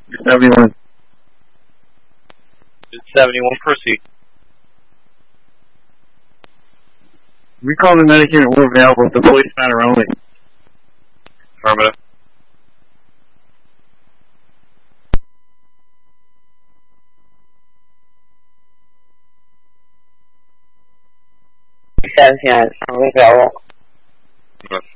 71. 71, proceed. We call the medic unit were available if the police matter only. Affirmative. Only available.